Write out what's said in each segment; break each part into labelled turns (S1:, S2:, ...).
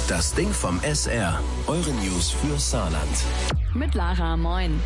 S1: Das Ding vom SR. Eure News für Saarland.
S2: Mit Lara, moin.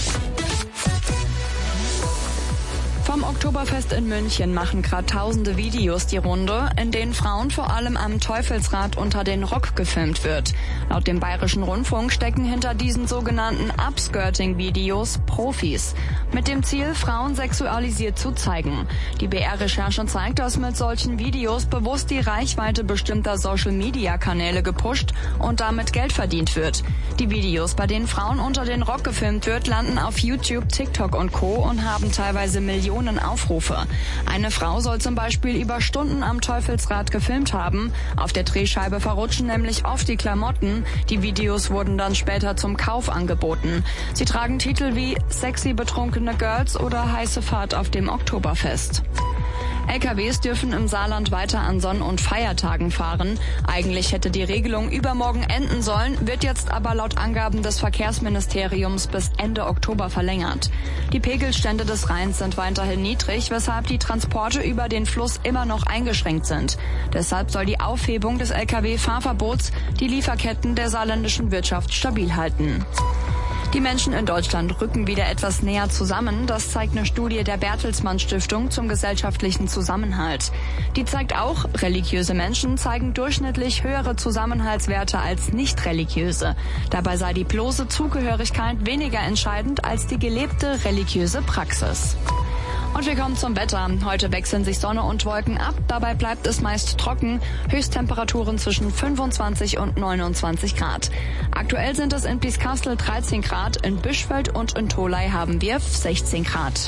S2: Vom Oktoberfest in München machen gerade tausende Videos die Runde, in denen Frauen vor allem am Teufelsrad unter den Rock gefilmt wird. Laut dem Bayerischen Rundfunk stecken hinter diesen sogenannten Upskirting-Videos Profis. Mit dem Ziel, Frauen sexualisiert zu zeigen. Die BR-Recherche zeigt, dass mit solchen Videos bewusst die Reichweite bestimmter Social-Media-Kanäle gepusht und damit Geld verdient wird. Die Videos, bei denen Frauen unter den Rock gefilmt wird, landen auf YouTube, TikTok und Co. und haben teilweise Millionen Aufrufe. Eine Frau soll zum Beispiel über Stunden am Teufelsrad gefilmt haben. Auf der Drehscheibe verrutschen nämlich oft die Klamotten. Die Videos wurden dann später zum Kauf angeboten. Sie tragen Titel wie Sexy betrunkene Girls oder Heiße Fahrt auf dem Oktoberfest. LKWs dürfen im Saarland weiter an Sonn- und Feiertagen fahren. Eigentlich hätte die Regelung übermorgen enden sollen, wird jetzt aber laut Angaben des Verkehrsministeriums bis Ende Oktober verlängert. Die Pegelstände des Rheins sind weiterhin niedrig, weshalb die Transporte über den Fluss immer noch eingeschränkt sind. Deshalb soll die Aufhebung des Lkw-Fahrverbots die Lieferketten der saarländischen Wirtschaft stabil halten. Die Menschen in Deutschland rücken wieder etwas näher zusammen. Das zeigt eine Studie der Bertelsmann Stiftung zum gesellschaftlichen Zusammenhalt. Die zeigt auch, religiöse Menschen zeigen durchschnittlich höhere Zusammenhaltswerte als nicht-religiöse. Dabei sei die bloße Zugehörigkeit weniger entscheidend als die gelebte religiöse Praxis. Und wir kommen zum Wetter. Heute wechseln sich Sonne und Wolken ab. Dabei bleibt es meist trocken. Höchsttemperaturen zwischen 25 und 29 Grad. Aktuell sind es in Bieskastel 13 Grad. In Bischfeld und in Tholey haben wir 16 Grad.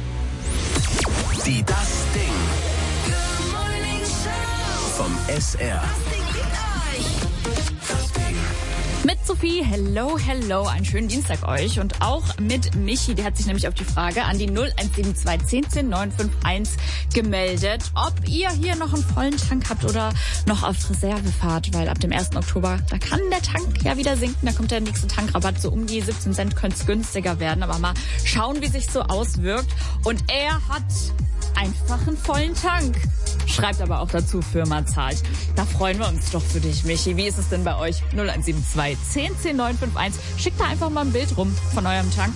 S1: Die Das Ding vom SR.
S3: Mit Sophie, hello, einen schönen Dienstag euch und auch mit Michi, der hat sich nämlich auf die Frage an die 0172 10 951 gemeldet, ob ihr hier noch einen vollen Tank habt oder noch auf Reserve fahrt, weil ab dem 1. Oktober, da kann der Tank ja wieder sinken, da kommt der nächste Tankrabatt, so um die 17 Cent könnte es günstiger werden, aber mal schauen, wie sich so auswirkt. Und er hat einfach einen vollen Tank. Schreibt aber auch dazu, Firma zahlt. Da freuen wir uns doch für dich, Michi. Wie ist es denn bei euch? 0172 10 951. Schickt da einfach mal ein Bild rum von eurem Tank.